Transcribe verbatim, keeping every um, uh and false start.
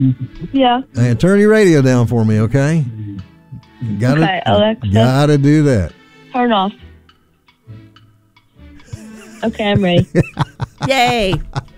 Yeah. And turn your radio down for me, okay? Gotta, Okay, Alexa. Gotta do that. Turn off. Okay, I'm ready. Yay.